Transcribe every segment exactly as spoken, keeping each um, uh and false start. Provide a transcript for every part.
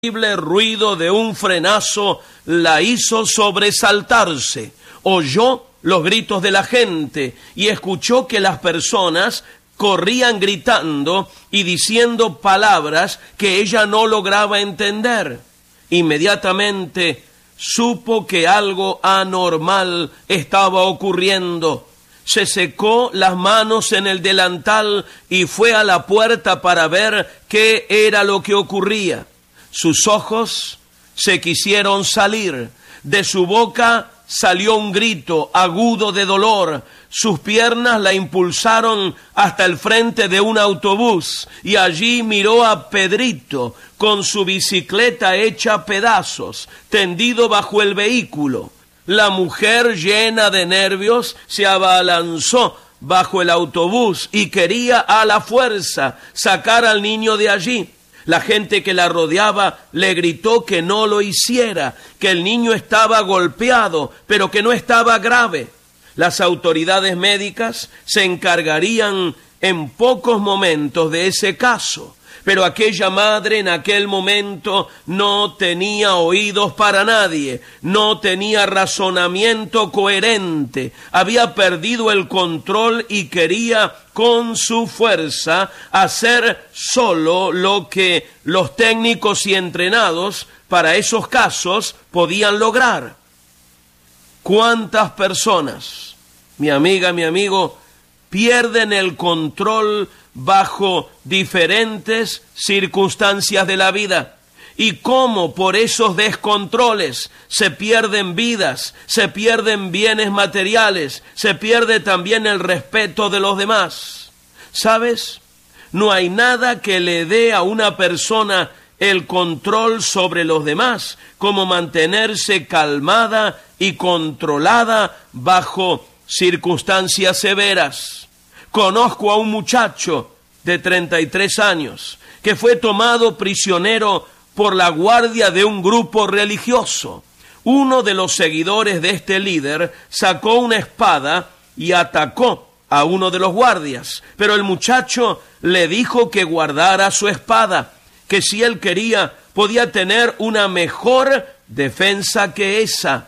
terrible ruido de un frenazo la hizo sobresaltarse. Oyó los gritos de la gente y escuchó que las personas corrían gritando y diciendo palabras que ella no lograba entender. Inmediatamente supo que algo anormal estaba ocurriendo. Se secó las manos en el delantal y fue a la puerta para ver qué era lo que ocurría. Sus ojos se quisieron salir. De su boca salió un grito agudo de dolor. Sus piernas la impulsaron hasta el frente de un autobús y allí miró a Pedrito con su bicicleta hecha pedazos, tendido bajo el vehículo. La mujer, llena de nervios, se abalanzó bajo el autobús y quería a la fuerza sacar al niño de allí. La gente que la rodeaba le gritó que no lo hiciera, que el niño estaba golpeado, pero que no estaba grave. Las autoridades médicas se encargarían en pocos momentos de ese caso, pero aquella madre en aquel momento no tenía oídos para nadie, no tenía razonamiento coherente, había perdido el control y quería con su fuerza hacer solo lo que los técnicos y entrenados para esos casos podían lograr. ¿Cuántas personas, mi amiga, mi amigo, pierden el control bajo diferentes circunstancias de la vida? Y cómo por esos descontroles se pierden vidas, se pierden bienes materiales, se pierde también el respeto de los demás. ¿Sabes? No hay nada que le dé a una persona el control sobre los demás como mantenerse calmada y controlada bajo circunstancias severas. Conozco a un muchacho de treinta y tres años que fue tomado prisionero por la guardia de un grupo religioso. Uno de los seguidores de este líder sacó una espada y atacó a uno de los guardias, pero el muchacho le dijo que guardara su espada, que si él quería podía tener una mejor defensa que esa.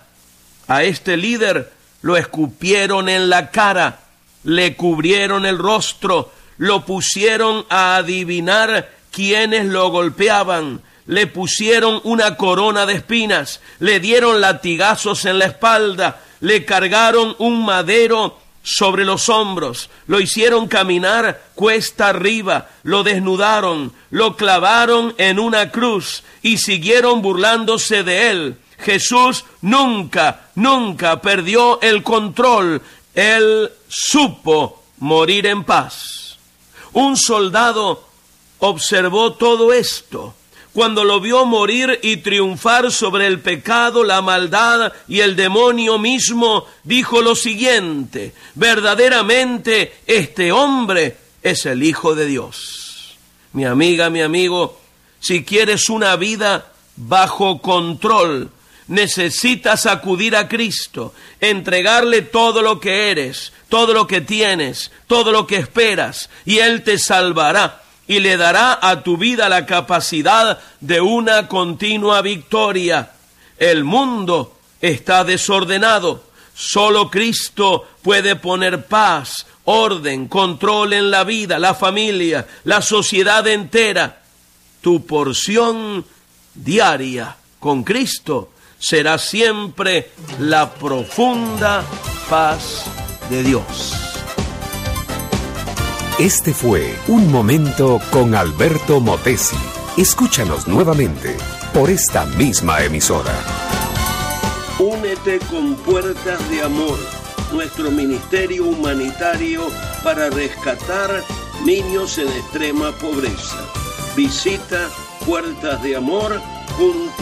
A este líder lo escupieron en la cara, le cubrieron el rostro, lo pusieron a adivinar quiénes lo golpeaban, le pusieron una corona de espinas, le dieron latigazos en la espalda, le cargaron un madero sobre los hombros, lo hicieron caminar cuesta arriba, lo desnudaron, lo clavaron en una cruz y siguieron burlándose de él. Jesús nunca, nunca perdió el control. Él supo morir en paz. Un soldado observó todo esto. Cuando lo vio morir y triunfar sobre el pecado, la maldad y el demonio mismo, dijo lo siguiente: verdaderamente este hombre es el Hijo de Dios. Mi amiga, mi amigo, si quieres una vida bajo control, necesitas acudir a Cristo, entregarle todo lo que eres, todo lo que tienes, todo lo que esperas, y Él te salvará y le dará a tu vida la capacidad de una continua victoria. El mundo está desordenado. Solo Cristo puede poner paz, orden, control en la vida, la familia, la sociedad entera. Tu porción diaria con Cristo será siempre la profunda paz de Dios. Este fue Un Momento con Alberto Motesi. Escúchanos nuevamente por esta misma emisora. Únete con Puertas de Amor, nuestro ministerio humanitario para rescatar niños en extrema pobreza. Visita puertas de amor punto